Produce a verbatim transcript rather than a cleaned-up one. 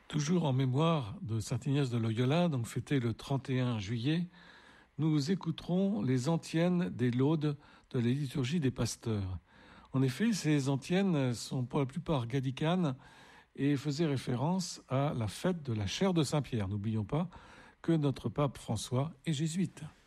Toujours en mémoire de saint Ignace de Loyola, donc fêté le trente et un juillet, nous écouterons les antiennes des laudes de la liturgie des pasteurs. En effet, ces antiennes sont pour la plupart gallicanes et faisaient référence à la fête de la chaire de Saint-Pierre. N'oublions pas que notre pape François est jésuite.